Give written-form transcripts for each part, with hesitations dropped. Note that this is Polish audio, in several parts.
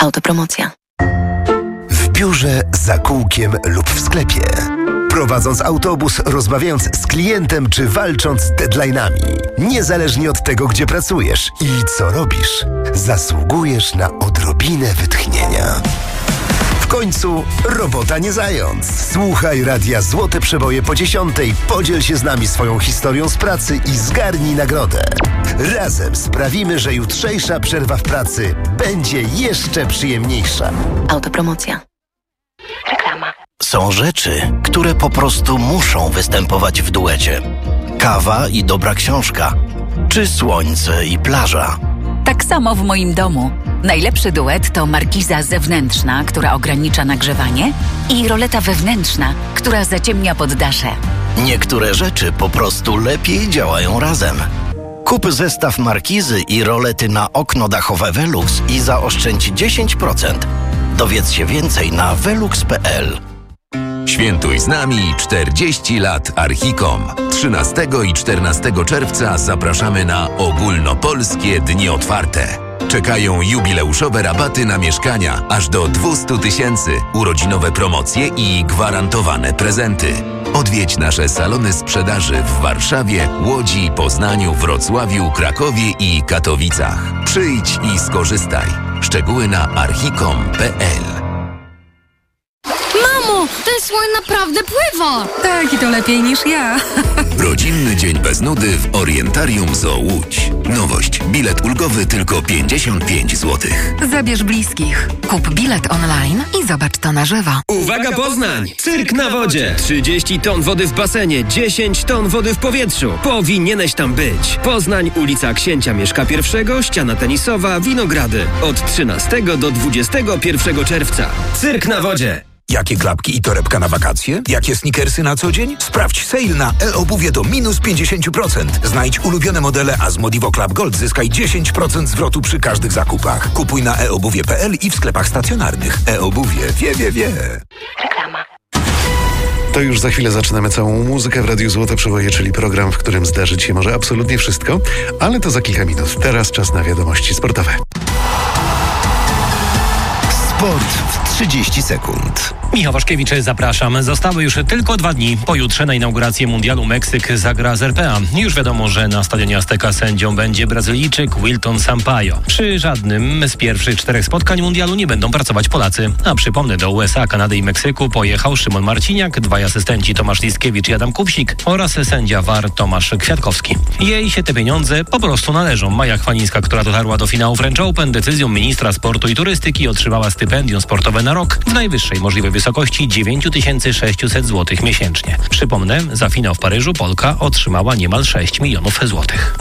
Autopromocja. W biurze, za kółkiem lub w sklepie. Prowadząc autobus, rozmawiając z klientem czy walcząc z deadline'ami. Niezależnie od tego, gdzie pracujesz i co robisz, zasługujesz na odrobinę wytchnienia. W końcu robota nie zając. Słuchaj Radia Złote Przeboje po 10:00, podziel się z nami swoją historią z pracy i zgarnij nagrodę. Razem sprawimy, że jutrzejsza przerwa w pracy będzie jeszcze przyjemniejsza. Autopromocja. Reklama. Są rzeczy, które po prostu muszą występować w duecie. Kawa i dobra książka, czy słońce i plaża. Tak samo w moim domu. Najlepszy duet to markiza zewnętrzna, która ogranicza nagrzewanie, i roleta wewnętrzna, która zaciemnia poddasze. Niektóre rzeczy po prostu lepiej działają razem. Kup zestaw markizy i rolety na okno dachowe Velux i zaoszczędź 10%. Dowiedz się więcej na velux.pl. Świętuj z nami 40 lat Archicom. 13 i 14 czerwca zapraszamy na ogólnopolskie dni otwarte. Czekają jubileuszowe rabaty na mieszkania aż do 200 000, urodzinowe promocje i gwarantowane prezenty. Odwiedź nasze salony sprzedaży w Warszawie, Łodzi, Poznaniu, Wrocławiu, Krakowie i Katowicach. Przyjdź i skorzystaj. Szczegóły na archicom.pl. Mamo, ten słoń naprawdę pływa! Tak, i to lepiej niż ja. Rodzinny dzień bez nudy w Orientarium Zoo Łódź. Nowość. Bilet ulgowy tylko 55 zł. Zabierz bliskich. Kup bilet online i zobacz to na żywo. Uwaga Poznań! Cyrk na wodzie! 30 ton wody w basenie, 10 ton wody w powietrzu. Powinieneś tam być. Poznań, ulica Księcia Mieszka I, ściana tenisowa, Winogrady. Od 13 do 21 czerwca. Cyrk na wodzie! Jakie klapki i torebka na wakacje? Jakie sneakersy na co dzień? Sprawdź sale na e-obuwie do minus 50%. Znajdź ulubione modele, a z Modivo Club Gold zyskaj 10% zwrotu przy każdych zakupach. Kupuj na eobuwie.pl i w sklepach stacjonarnych. E-obuwie wie. Reklama. To już za chwilę zaczynamy całą muzykę w Radiu Złote Przeboje, czyli program, w którym zdarzyć się może absolutnie wszystko, ale to za kilka minut. Teraz czas na wiadomości sportowe. Sport w 30 sekund. Michał Waszkiewicz, zapraszam. Zostały już tylko 2 dni. Pojutrze na inaugurację mundialu Meksyk zagra z RPA. Już wiadomo, że na stadionie Azteca sędzią będzie Brazylijczyk Wilton Sampaio. Przy żadnym z pierwszych 4 spotkań mundialu nie będą pracować Polacy. A przypomnę, do USA, Kanady i Meksyku pojechał Szymon Marciniak, 2 asystenci Tomasz Liskiewicz i Adam Kupsik oraz sędzia VAR Tomasz Kwiatkowski. Jej się te pieniądze po prostu należą. Maja Chwalińska, która dotarła do finału French Open, decyzją ministra sportu i turystyki otrzymała stypendium sportowe na rok w najwyższej możliwej wysokości 9600 zł miesięcznie. Przypomnę, za finał w Paryżu Polka otrzymała niemal 6 milionów złotych.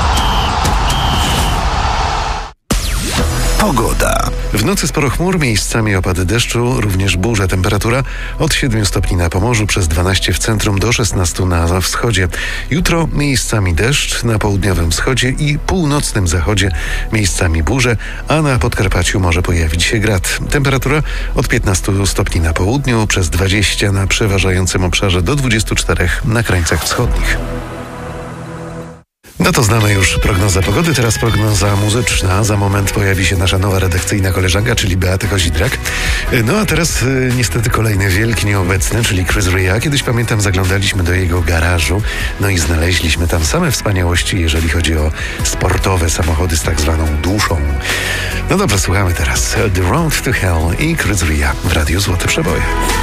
Pogoda. W nocy sporo chmur, miejscami opady deszczu, również burze. Temperatura od 7 stopni na Pomorzu, przez 12 w centrum, do 16 na wschodzie. Jutro miejscami deszcz, na południowym wschodzie i północnym zachodzie miejscami burze, a na Podkarpaciu może pojawić się grad. Temperatura od 15 stopni na południu, przez 20 na przeważającym obszarze, do 24 na krańcach wschodnich. No to znamy już prognozę pogody, teraz prognoza muzyczna. Za moment pojawi się nasza nowa redakcyjna koleżanka, czyli Beata Kozidrak. No a teraz niestety kolejny wielki nieobecny, czyli Chris Rea. Kiedyś, pamiętam, zaglądaliśmy do jego garażu, no i znaleźliśmy tam same wspaniałości, jeżeli chodzi o sportowe samochody z tak zwaną duszą. No dobrze, słuchamy teraz The Road to Hell i Chris Rea w Radiu Złote Przeboje.